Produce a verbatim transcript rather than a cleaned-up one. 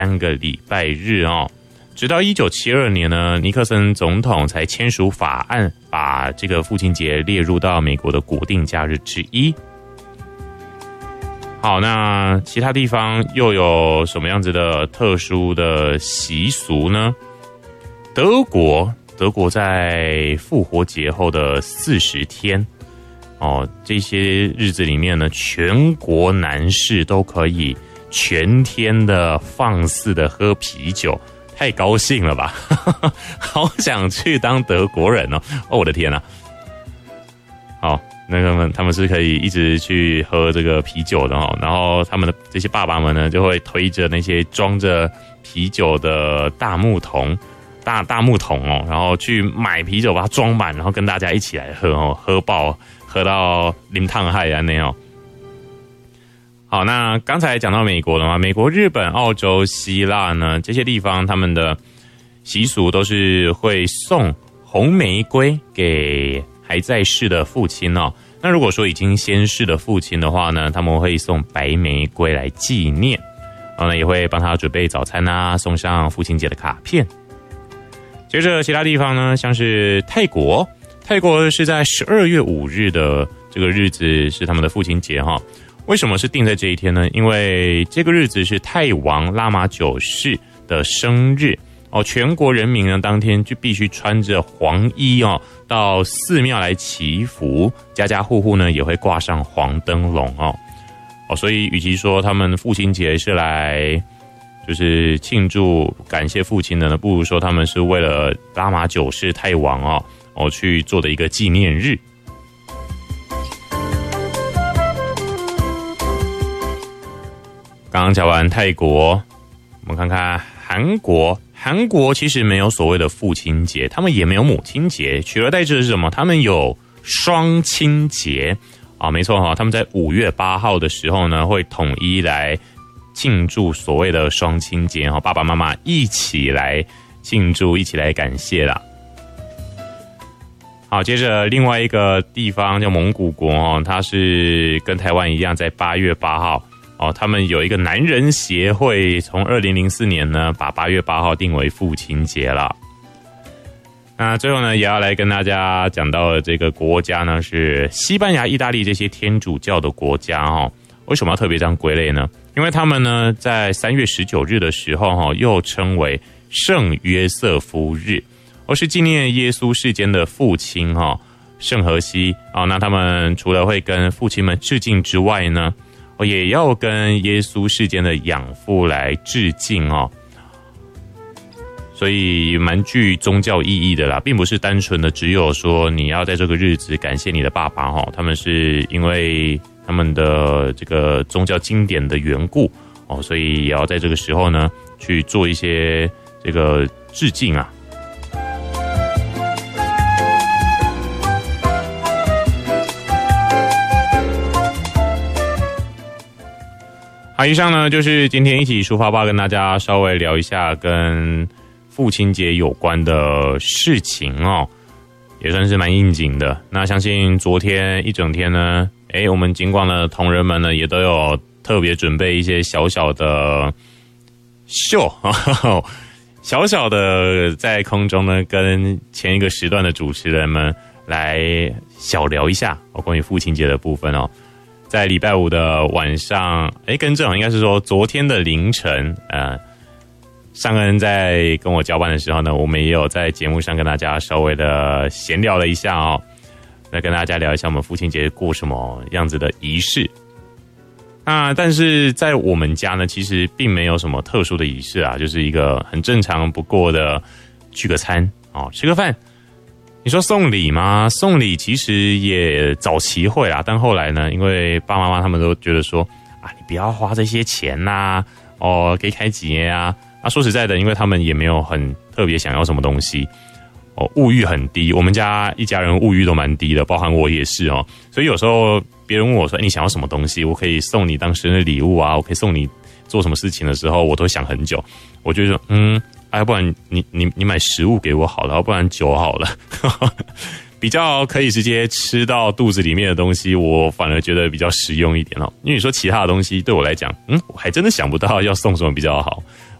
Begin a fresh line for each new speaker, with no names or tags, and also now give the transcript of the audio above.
三个礼拜日哦。直到一九七二年呢，尼克森总统才签署法案，把这个父亲节列入到美国的国定假日之一。好，那其他地方又有什么样子的特殊的习俗呢？德国，德国在复活节后的四十天，哦，这些日子里面呢，全国男士都可以全天的放肆的喝啤酒。太高兴了吧好想去当德国人哦！哦，我的天啊！好，那个们他们是可以一直去喝这个啤酒的哦。然后他们的这些爸爸们呢，就会推着那些装着啤酒的大木桶、大大木桶哦，然后去买啤酒，把它装满，然后跟大家一起来喝哦，喝爆，喝到淋烫海啊那样。好，那刚才讲到美国了嘛，美国、日本、澳洲、希腊呢，这些地方他们的习俗都是会送红玫瑰给还在世的父亲哦。那如果说已经先逝的父亲的话呢，他们会送白玫瑰来纪念，然后呢也会帮他准备早餐啊，送上父亲节的卡片。接着其他地方呢，像是泰国，泰国是在十二月五日的这个日子是他们的父亲节哈。为什么是定在这一天呢？因为这个日子是泰王拉玛九世的生日哦，全国人民呢当天就必须穿着黄衣哦，到寺庙来祈福，家家户户呢也会挂上黄灯笼哦。哦，所以与其说他们父亲节是来就是庆祝感谢父亲的呢，不如说他们是为了拉玛九世泰王哦哦去做的一个纪念日。刚刚讲完泰国，我们看看韩国。韩国其实没有所谓的父亲节，他们也没有母亲节，取而代之的是什么？他们有双亲节啊，没错哈，他们在五月八号的时候呢，会统一来庆祝所谓的双亲节哈，爸爸妈妈一起来庆祝，一起来感谢啦。好，接着另外一个地方叫蒙古国哦，它是跟台湾一样，在八月八号。哦，他们有一个男人协会，从二零零四年呢，把八月八号定为父亲节了。那最后呢，也要来跟大家讲到的这个国家呢，是西班牙、意大利这些天主教的国家哈。为什么要特别这样归类呢？因为他们呢，在三月十九日的时候哈，又称为圣约瑟夫日，或是纪念耶稣世间的父亲哈，圣荷西啊。那他们除了会跟父亲们致敬之外呢，也要跟耶稣世间的养父来致敬哦，所以蛮具宗教意义的啦，并不是单纯的只有说你要在这个日子感谢你的爸爸哈，他们是因为他们的这个宗教经典的缘故哦，所以也要在这个时候呢去做一些这个致敬啊。好，以上呢就是今天一起出发吧，跟大家稍微聊一下跟父亲节有关的事情哦，也算是蛮应景的。那相信昨天一整天呢，诶，我们尽管的同仁们呢也都有特别准备一些小小的秀，小小的在空中呢跟前一个时段的主持人们来小聊一下哦，关于父亲节的部分哦。在礼拜五的晚上，哎，更正应该是说昨天的凌晨，呃，尚恩在跟我交班的时候呢，我们也有在节目上跟大家稍微的闲聊了一下哦，来跟大家聊一下我们父亲节过什么样子的仪式。那但是在我们家呢，其实并没有什么特殊的仪式啊，就是一个很正常不过的聚个餐哦，吃个饭。你说送礼吗？送礼其实也早期会啦，但后来呢，因为爸爸妈妈他们都觉得说啊，你不要花这些钱呐、啊，哦，给开几年啊。那说实在的，因为他们也没有很特别想要什么东西，哦，物欲很低。我们家一家人物欲都蛮低的，包含我也是哦。所以有时候别人问我说，欸，你想要什么东西？我可以送你当生日礼物啊，我可以送你做什么事情的时候，我都想很久。我就说，嗯。哎，要不然你你你买食物给我好了，要不然酒好了，比较可以直接吃到肚子里面的东西，我反而觉得比较实用一点哦。因为你说其他的东西对我来讲，嗯，我还真的想不到要送什么比较好